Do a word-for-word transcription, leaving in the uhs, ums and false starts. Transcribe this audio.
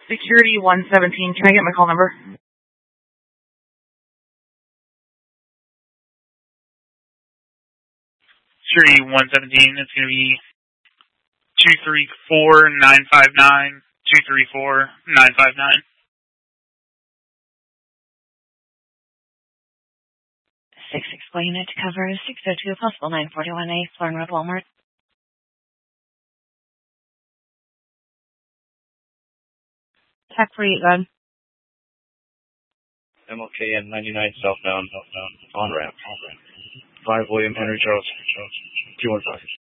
Security one seventeen, can I get my call number? Security one seventeen, it's going to be two three four, nine five nine, two three four, nine five nine. six Explain unit to cover six oh two, possible nine forty-one A, Florin Road, Walmart. Tech for you, God. M L K N ninety-nine southbound, southbound, on ramp, on ramp. five William Henry Charles, two one five.